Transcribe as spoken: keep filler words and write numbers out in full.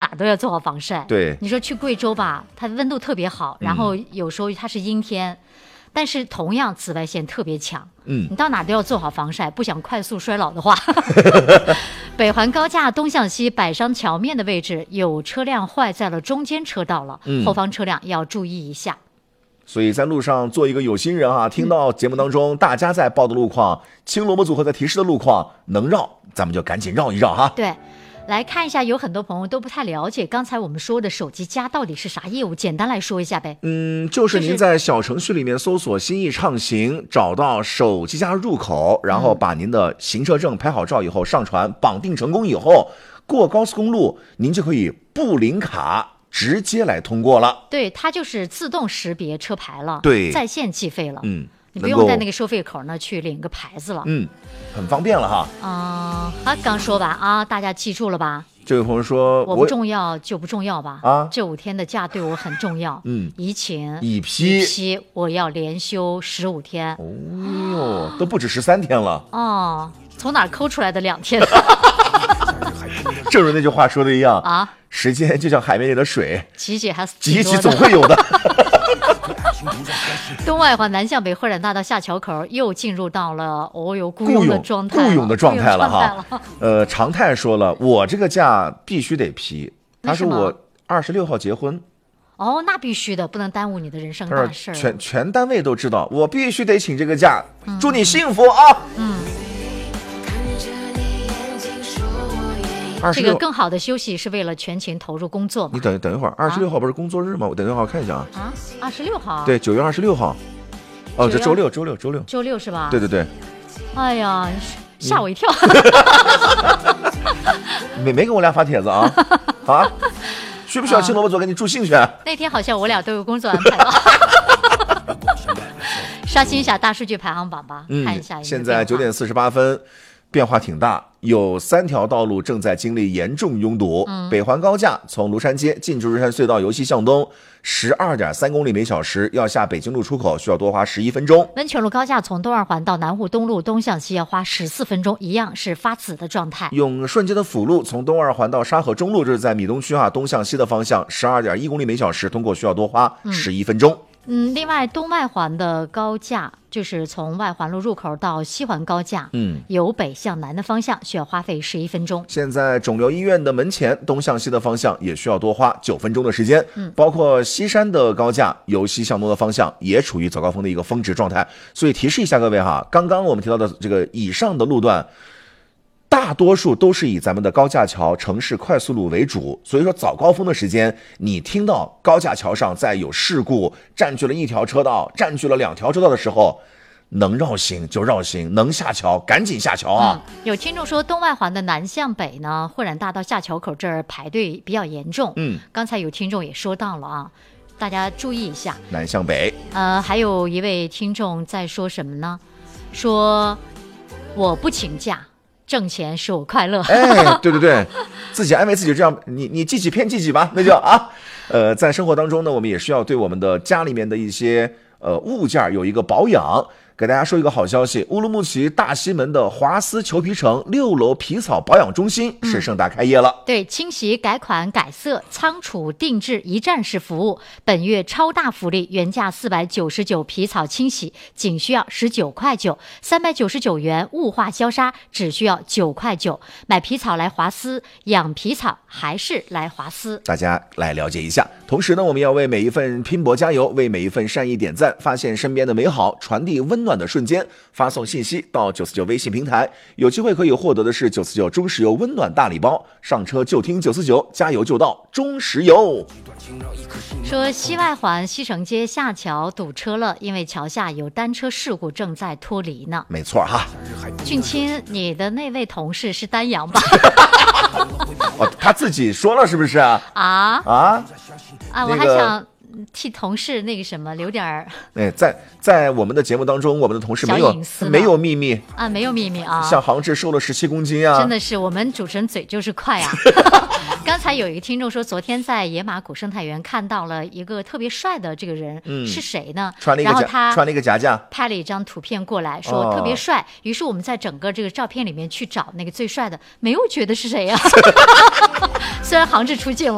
儿都要做好防晒。 对， 你说去贵州吧，它温度特别好，然后有时候它是阴天，嗯、但是同样紫外线特别强。 嗯， 你到哪都要做好防晒，不想快速衰老的话。北环高架东向西百商桥面的位置有车辆坏在了中间车道了，嗯、后方车辆要注意一下。 所以在路上做一个有心人啊，听到节目当中大家在报的路况，青萝卜组合在提示的路况能绕，咱们就赶紧绕一绕哈。 对，来看一下，有很多朋友都不太了解刚才我们说的手机加到底是啥业务，简单来说一下呗。 嗯，就是您在小程序里面搜索心意畅行，找到手机加入口，然后把您的行车证拍好照以后上传，绑定成功以后，过高速公路您就可以不领卡直接来通过了。 对，它就是自动识别车牌了， 对， 在线计费了。 嗯， 你不用在那个收费口呢去领个牌子了。 嗯，很方便了哈。 嗯，好，刚说完啊，大家记住了吧？ 这位朋友说， 我不重要就不重要吧？ 啊， 这五天的假对我很重要。 嗯， 以请以批以批，我要连休十五天。 哦哟，都不止十三天了。 哦，从哪儿抠出来的两天？ 正如那句话说的一样啊， 时间就像海面里的水， 挤挤还挤一挤总会有的。 东外环南向北会展大道下桥口又进入到了哦哟雇佣的状态， 雇佣的状态了哈。呃，常态说了，我这个假必须得批。他说我二十六号结婚。 哦，那必须的，不能耽误你的人生大事。 全全单位都知道，我必须得请这个假。嗯、祝你幸福啊！ 嗯。这个更好的休息是为了全情投入工作嘛？ 你等等一会儿，二十六号不是工作日吗？啊、我等一会儿看一下啊。 啊，二十六号。 对，九月二十六号。哦，这周六，周六，周六。 周六是吧？ 对对对。 哎呀，吓我一跳！ 没没给我俩发帖子啊？啊？需不需要青萝卜做给你助兴去？ 那天好像我俩都有工作安排了。刷新一下大数据排行榜吧， 嗯、 看一下。 现在九点四十八分。变化挺大，有三条道路正在经历严重拥堵。嗯、北环高架从庐山街进驻日山隧道由西向东，十二点三公里每小时，要下北京路出口需要多花十一分钟。 温泉路高架从东二环到南沪东路东向西要花十四分钟，一样是发紫的状态。 永顺街的辅路从东二环到沙河中路，这是在米东区啊东向西的方向，十二点一公里每小时，通过需要多花十一分钟。嗯嗯，另外东外环的高架就是从外环路入口到西环高架，嗯，由北向南的方向需要花费十一分钟。 现在肿瘤医院的门前东向西的方向也需要多花九分钟的时间。嗯，包括西山的高架由西向东的方向也处于早高峰的一个峰值状态。所以提示一下各位哈，刚刚我们提到的这个以上的路段，大多数都是以咱们的高架桥城市快速路为主，所以说早高峰的时间，你听到高架桥上在有事故，占据了一条车道，占据了两条车道的时候，能绕行就绕行，能下桥赶紧下桥啊！ 嗯、有听众说东外环的南向北呢，会展大道下桥口这儿排队比较严重。嗯，刚才有听众也说到了啊，大家注意一下。 南向北。 呃，还有一位听众在说什么呢？说我不请假。挣钱使我快乐， 哎，对对对，自己安慰自己，这样你你记几骗记几吧，那就啊，呃，在生活当中呢，我们也需要对我们的家里面的一些呃物件有一个保养。给大家说一个好消息，乌鲁木齐大西门的华思裘皮城六楼皮草保养中心是盛大开业了。 嗯、对，清洗、改款、改色、仓储、定制一站式服务。本月超大福利，原价四百九十九皮草清洗仅需要十九块九，三百九十九元雾化消杀只需要九块九。买皮草来华思，养皮草还是来华思。 大家来了解一下。同时呢，我们要为每一份拼搏加油，为每一份善意点赞，发现身边的美好，传递温暖的瞬间，发送信息到九四九微信平台，有机会可以获得的是九四九中石油温暖大礼包，上车就听九四九，加油就到中石油。 说西外环西城街下桥堵车了，因为桥下有单车事故正在脱离呢。 没错哈。 俊清，你的那位同事是丹阳吧？ 哦，他自己说了是不是啊？ 啊啊啊！我还想替同事那个什么留点儿。 哎，在在我们的节目当中，我们的同事没有没有秘密啊，没有秘密啊。 像杭志瘦了十七公斤啊， 真的是我们主持人嘴就是快啊。刚才有一个听众说，昨天在野马古生态园看到了一个特别帅的这个人，嗯、是谁呢？ 穿了一个然后他穿了一个夹夹， 拍了一张图片过来，说、哦、特别帅。于是我们在整个这个照片里面去找那个最帅的，没有觉得是谁呀、啊。虽然杭志出镜了。